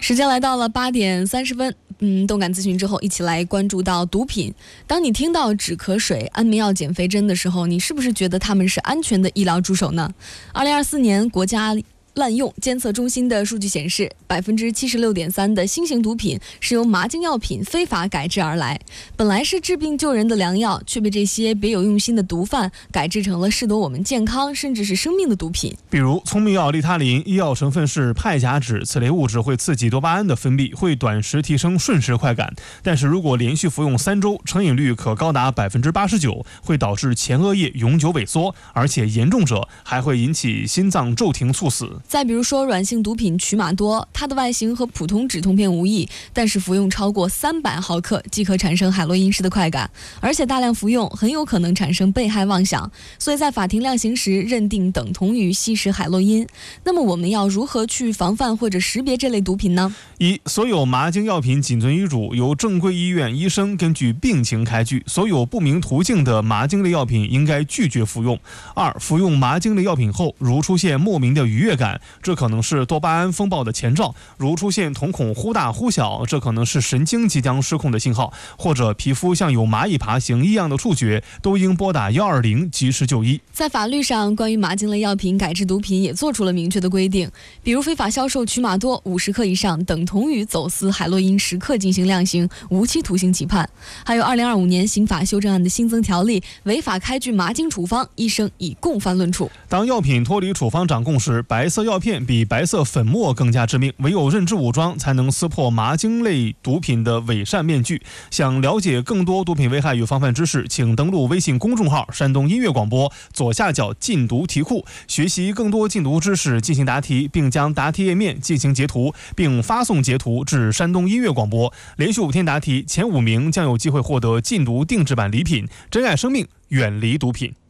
时间来到了8点30分。动感资讯之后，一起来关注到毒品。当你听到止咳水、安眠药、减肥针的时候，你是不是觉得它们是安全的医疗助手呢？2024年国家滥用监测中心的数据显示，76.3%的新型毒品是由麻精药品非法改制而来。本来是治病救人的良药，却被这些别有用心的毒贩改制成了剥夺我们健康甚至是生命的毒品。 比如聪明药利他林，医药成分是派甲酯，此类物质会刺激多巴胺的分泌，会短时提升瞬时快感。但是如果连续服用3周，成瘾率可高达89%，会导致前额叶永久萎缩，而且严重者还会引起心脏骤停猝死。 再比如说软性毒品曲马多，它的外形和普通止痛片无异，但是服用超过300毫克即可产生海洛因式的快感，而且大量服用很有可能产生被害妄想，所以在法庭量刑时认定等同于吸食海洛因。那么我们要如何去防范或者识别这类毒品呢？ 一、所有麻精药品谨遵医嘱，由正规医院医生根据病情开具，所有不明途径的麻精类药品应该拒绝服用。二、服用麻精类药品后，如出现莫名的愉悦感，这可能是多巴胺风暴的前兆；如出现瞳孔忽大忽小，这可能是神经即将失控的信号；或者皮肤像有蚂蚁爬行一样的触觉，都应拨打120及时就医。 在法律上，关于麻精类药品改制毒品也做出了明确的规定，比如非法销售曲马多50克以上，等同于走私海洛因10克进行量刑，无期徒刑起判。还有2025年刑法修正案的新增条例，违法开具麻精处方，医生以共犯论处。 当药品脱离处方掌控时，白色药片比白色粉末更加致命，唯有认知武装才能撕破麻精类毒品的伪善面具。想了解更多毒品危害与防范知识，请登录微信公众号山东音乐广播左下角禁毒题库，学习更多禁毒知识，进行答题，并将答题页面进行截图，并发送截图至山东音乐广播。连续5天答题，前5名将有机会获得禁毒定制版礼品。珍爱生命，远离毒品。